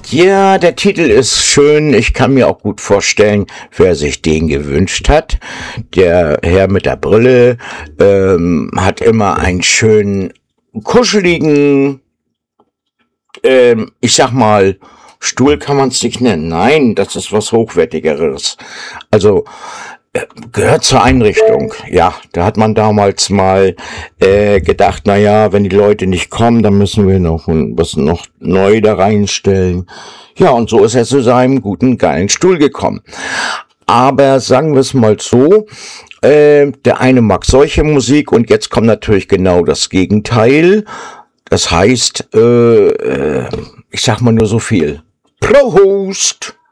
Ja, der Titel ist schön. Ich kann mir auch gut vorstellen, wer sich den gewünscht hat. Der Herr mit der Brille hat immer einen schönen, kuscheligen, ich sag mal, Stuhl kann man es nicht nennen. Nein, das ist was Hochwertigeres. Also gehört zur Einrichtung. Ja, da hat man damals mal gedacht, na ja, wenn die Leute nicht kommen, dann müssen wir noch was noch neu da reinstellen. Ja, und so ist er zu seinem guten, geilen Stuhl gekommen. Aber sagen wir es mal so, der eine mag solche Musik und jetzt kommt natürlich genau das Gegenteil. Das heißt, ich sag mal nur so viel. Prost!